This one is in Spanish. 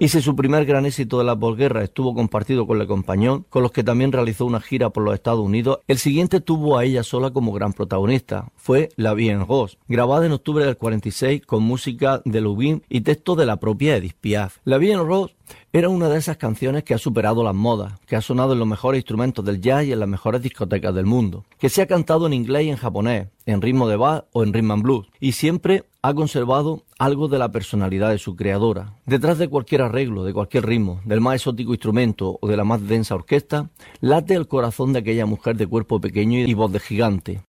Y si su primer gran éxito de la posguerra estuvo compartido con Le Compagnon, con los que también realizó una gira por los Estados Unidos, el siguiente tuvo a ella sola como gran protagonista. Fue La Vie en Rose, grabada en octubre del 46 con música de Lubin y texto de la propia Edith Piaf. La Vie en Rose era una de esas canciones que ha superado las modas, que ha sonado en los mejores instrumentos del jazz y en las mejores discotecas del mundo, que se ha cantado en inglés y en japonés, en ritmo de bass o en rhythm and blues, y siempre ha conservado algo de la personalidad de su creadora. Detrás de cualquier arreglo, de cualquier ritmo, del más exótico instrumento o de la más densa orquesta, late el corazón de aquella mujer de cuerpo pequeño y voz de gigante.